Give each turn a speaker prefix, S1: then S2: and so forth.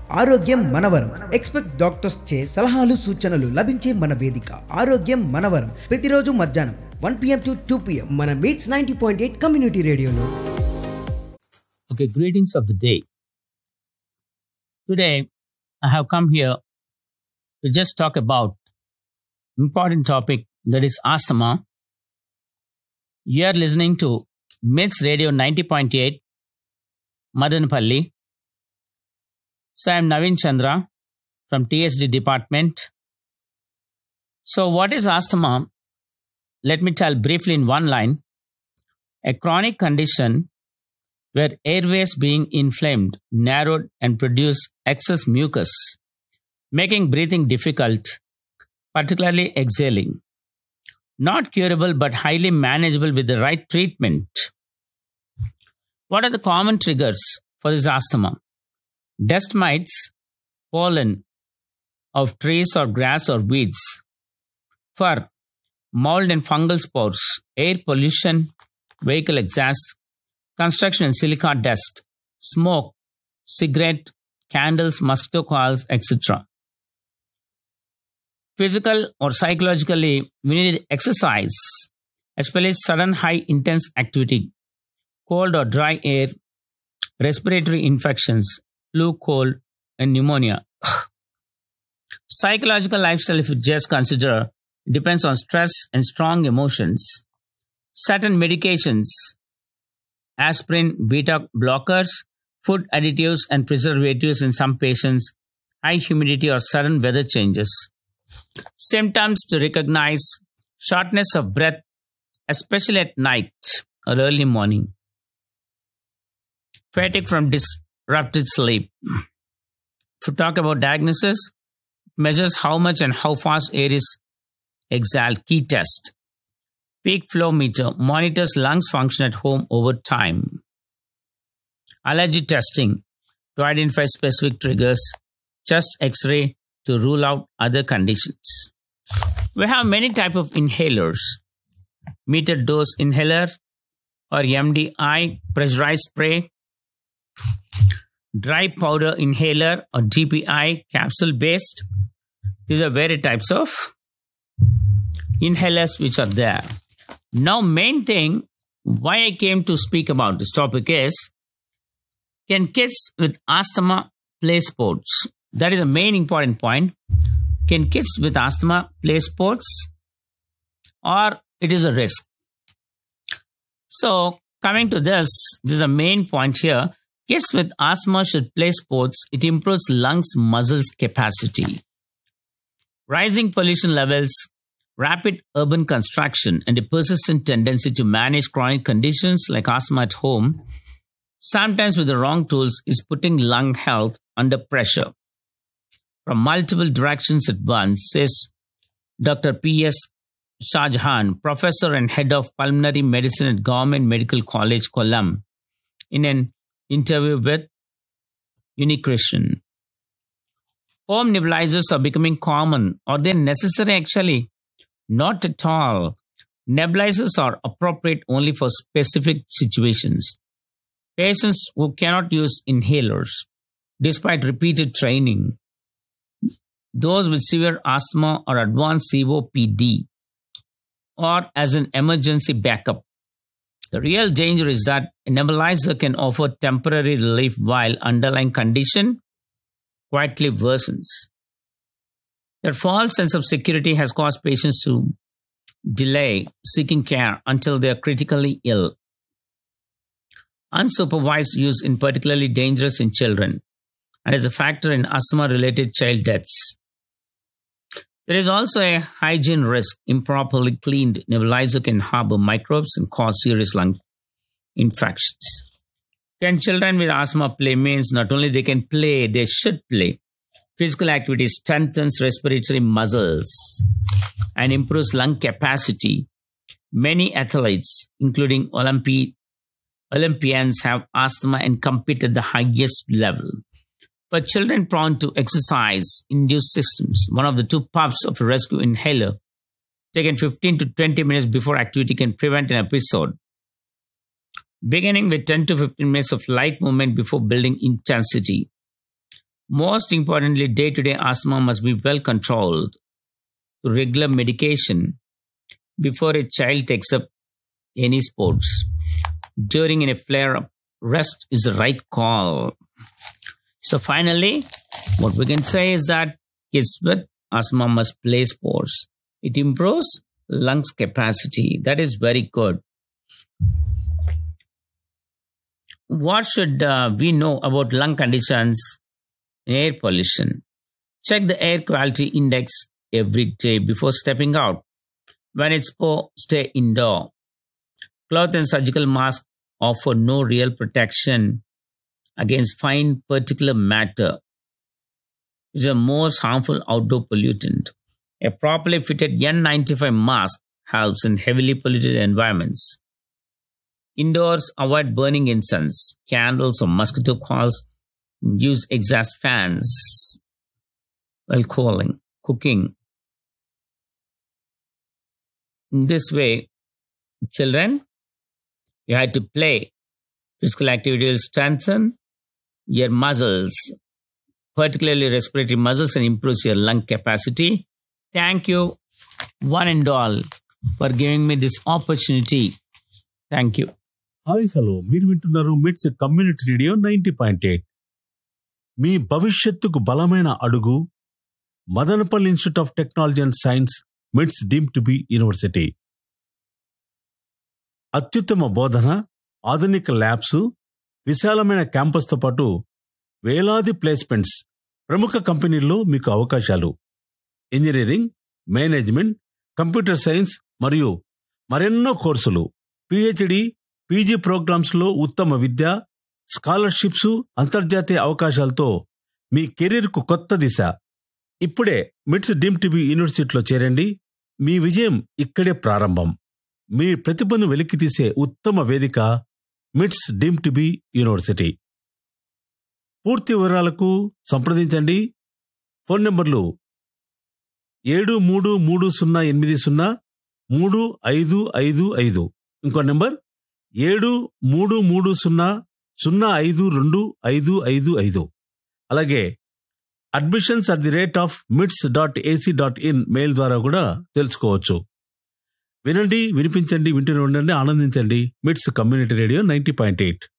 S1: ఆరోగ్యం మనవరం. Expert doctors చే సలహాలు సూచనలు లభించే మన వేదిక ఆరోగ్యం మనవరం. ప్రతిరోజు మధ్యాహ్నం 1 PM to 2 PM మన మీట్స్ 90.8 కమ్యూనిటీ రేడియోలో.
S2: Okay, greetings of the day. Today, I have come here to just talk about important topic, that is asthma. You are listening to Myths Radio 90.8, Madanapalli. So I am Naveen Chandra from TSD department. So what is asthma? Let me tell briefly in one line. A chronic condition where airways being inflamed, narrowed, and produce excess mucus, making breathing difficult, particularly exhaling. Not curable but highly manageable with the right treatment. What are the common triggers for this asthma? Dust mites, pollen of trees or grass or weeds, fur, mold and fungal spores, air pollution, vehicle exhaust, construction and silica dust, smoke, cigarette, candles, mosquito coils, etc. Physical or psychologically, we need exercise, especially sudden high intense activity, cold or dry air, respiratory infections, flu, cold, and pneumonia. Psychological lifestyle, if you just consider, depends on stress and strong emotions. Certain medications, aspirin, beta blockers, food additives, and preservatives in some patients, high humidity or sudden weather changes. Symptoms to recognize: shortness of breath, especially at night or early morning. Fatigue from disrupted sleep. If you talk about diagnosis, measures how much and how fast air is exhaled. Key test. Peak flow meter monitors lungs function at home over time. Allergy testing to identify specific triggers. Chest X-ray to rule out other conditions. We have many types of inhalers. Metered dose inhaler or MDI, pressurized spray, dry powder inhaler or DPI, capsule based. These are various types of inhalers which are there. Now, main thing why I came to speak about this topic is, can kids with asthma play sports? That is a main important point. Can kids with asthma play sports, or it is a risk? So, coming to this is a main point here. Kids with asthma should play sports. It improves lungs muscles capacity. Rising pollution levels, rapid urban construction, and a persistent tendency to manage chronic conditions like asthma at home, sometimes with the wrong tools, is putting lung health under pressure from multiple directions at once, says Dr. P.S. Shahjahan, professor and head of pulmonary medicine at Government Medical College, Kollam, in an interview with Unicretion. Home nebulizers are becoming common. Are they necessary actually? Not at all. Nebulizers are appropriate only for specific situations. Patients who cannot use inhalers, despite repeated training, those with severe asthma or advanced COPD, or as an emergency backup. The real danger is that a nebulizer can offer temporary relief while underlying condition quietly worsens. That false sense of security has caused patients to delay seeking care until they are critically ill. Unsupervised use is particularly dangerous in children and is a factor in asthma-related child deaths. There is also a hygiene risk. Improperly cleaned nebulizer can harbor microbes and cause serious lung infections. Can children with asthma play? Means not only they can play, they should play. Physical activity strengthens respiratory muscles and improves lung capacity. Many athletes, including Olympians, have asthma and compete at the highest level. But children prone to exercise-induced systems, one of the 2 puffs of a rescue inhaler taken 15 to 20 minutes before activity can prevent an episode. Beginning with 10 to 15 minutes of light movement before building intensity. Most importantly, day-to-day asthma must be well controlled through regular medication before a child takes up any sports. During a flare-up, rest is the right call. So finally, what we can say is that kids with asthma must play sports. It improves lungs capacity. That is very good. What should we know about lung conditions in air pollution? Check the air quality index every day before stepping out. When it's poor, stay indoor. Cloth and surgical masks offer no real protection against fine particulate matter, which is the most harmful outdoor pollutant. A properly fitted N95 mask helps in heavily polluted environments. Indoors, avoid burning incense, candles, or mosquito coils. Use exhaust fans while cooking. In this way, children, you have to play. Physical activity will strengthen your muscles, particularly respiratory muscles, and improves your lung capacity. Thank you, one and all, for giving me this opportunity. Thank you.
S3: Hi hello, మీరు వింటున్నారు మిట్స్ community radio 90.8. మీ భవిష్యత్తుకు బలమైన అడుగు Madanapalle institute of technology and science, మిట్స్ deemed to be university. అత్యుత్తమ బోధన, ఆధునిక ల్యాబ్స్, విశాలమైన క్యాంపస్తో పాటు వేలాది ప్లేస్మెంట్స్, ప్రముఖ కంపెనీల్లో మీకు అవకాశాలు. ఇంజనీరింగ్, మేనేజ్మెంట్, కంప్యూటర్ సైన్స్ మరియు మరెన్నో కోర్సులు, పిహెచ్డి, పీజీ ప్రోగ్రామ్స్లో ఉత్తమ విద్య, స్కాలర్షిప్స్, అంతర్జాతీయ అవకాశాలతో మీ కెరీర్కు కొత్త దిశ. ఇప్పుడే మిట్స్ డీమ్డ్ టు బి యూనివర్సిటీలో చేరండి. మీ విజయం ఇక్కడే ప్రారంభం. మీ ప్రతిభను వెలికితీసే ఉత్తమ వేదిక మిట్స్ డీమ్డ్ టు బి యూనివర్సిటీ. పూర్తి వివరాలకు సంప్రదించండి. ఫోన్ నంబర్లు 7330803555. ఇంకో నంబర్ 7330052555. అలాగే admissions@mits.ac.in మెయిల్ ద్వారా కూడా తెలుసుకోవచ్చు. వినండి, వినిపించండి, వింటూనే ఉండండి, ఆనందించండి. మిట్స్ కమ్యూనిటీ రేడియో 90.8.